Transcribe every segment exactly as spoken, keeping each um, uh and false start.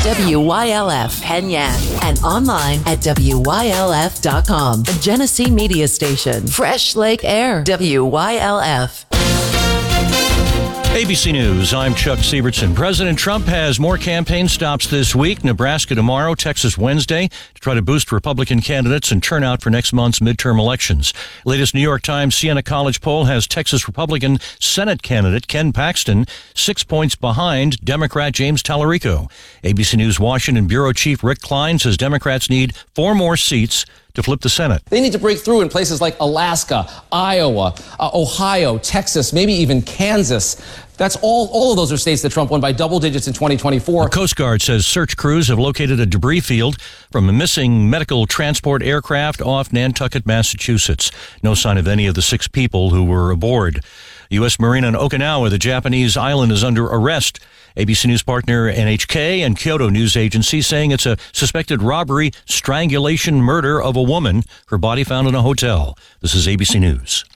W Y L F Penyan and online at W Y L F dot com. The Genesee Media Station. Fresh Lake Air. W Y L F. A B C News, I'm Chuck Sievertson. President Trump has more campaign stops this week. Nebraska tomorrow, Texas Wednesday, to try to boost Republican candidates and turnout for next month's midterm elections. Latest New York Times Siena College poll has Texas Republican Senate candidate Ken Paxton six points behind Democrat James Tallarico. A B C News Washington Bureau Chief Rick Klein says Democrats need four more seats to flip the Senate. They need to break through in places like Alaska, Iowa, uh, Ohio, Texas, maybe even Kansas. That's all. All of those are states that Trump won by double digits in twenty twenty-four. The Coast Guard says search crews have located a debris field from a missing medical transport aircraft off Nantucket, Massachusetts. No sign of any of the six people who were aboard. U S Marine on Okinawa, the Japanese island, is under arrest. A B C News partner N H K and Kyoto News Agency saying it's a suspected robbery, strangulation, murder of a woman. Her body found in a hotel. This is A B C News.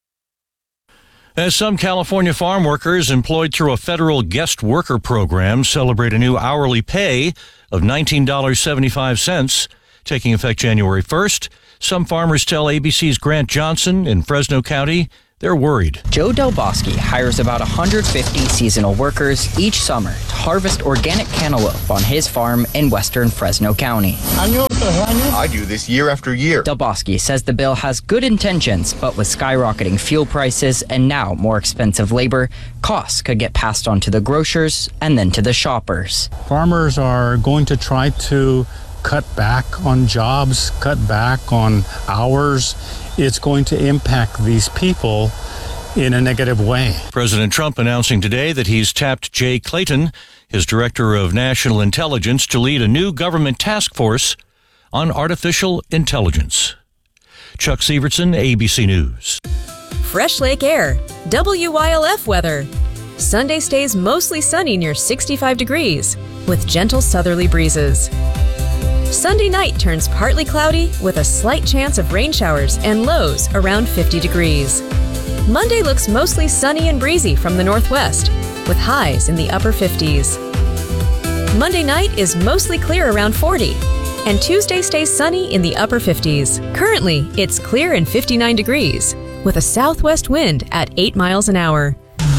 As some California farm workers employed through a federal guest worker program celebrate a new hourly pay of nineteen dollars and seventy-five cents, taking effect January first, some farmers tell A B C's Grant Johnson in Fresno County they're worried. Joe Del Bosque hires about one hundred fifty seasonal workers each summer to harvest organic cantaloupe on his farm in western Fresno County. I do this year after year. Del Bosque says the bill has good intentions, but with skyrocketing fuel prices and now more expensive labor, costs could get passed on to the grocers and then to the shoppers. Farmers are going to try to cut back on jobs, cut back on hours. It's going to impact these people in a negative way. President Trump announcing today that he's tapped Jay Clayton, his director of national intelligence, to lead a new government task force on artificial intelligence. Chuck Sievertson, A B C News. Fresh Lake Air, W Y L F weather. Sunday stays mostly sunny near sixty-five degrees with gentle southerly breezes. Sunday night turns partly cloudy with a slight chance of rain showers and lows around fifty degrees. Monday looks mostly sunny and breezy from the northwest with highs in the upper fifties. Monday night is mostly clear around forty, and Tuesday stays sunny in the upper fifties. Currently, it's clear and fifty-nine degrees with a southwest wind at eight miles an hour.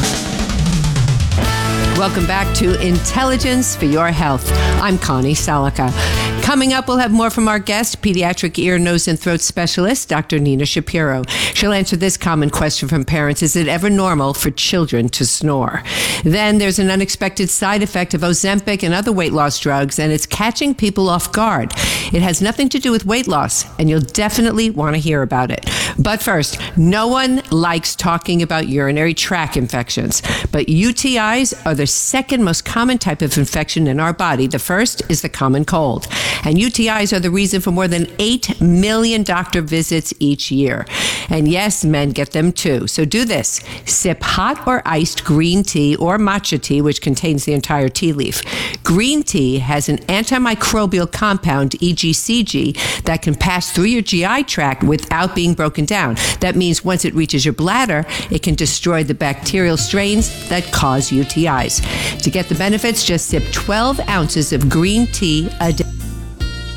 Welcome back to Intelligence for Your Health. I'm Connie Salika. Coming up, we'll have more from our guest, pediatric ear, nose, and throat specialist, Doctor Nina Shapiro. She'll answer this common question from parents: is it ever normal for children to snore? Then there's an unexpected side effect of Ozempic and other weight loss drugs, and it's catching people off guard. It has nothing to do with weight loss, and you'll definitely want to hear about it. But first, no one likes talking about urinary tract infections, but U T Is are the second most common type of infection in our body. The first is the common cold. And U T Is are the reason for more than eight million doctor visits each year. And yes, men get them too. So do this. Sip hot or iced green tea or matcha tea, which contains the entire tea leaf. Green tea has an antimicrobial compound, E G C G, that can pass through your G I tract without being broken down. That means once it reaches your bladder, it can destroy the bacterial strains that cause U T Is. To get the benefits, just sip twelve ounces of green tea a day.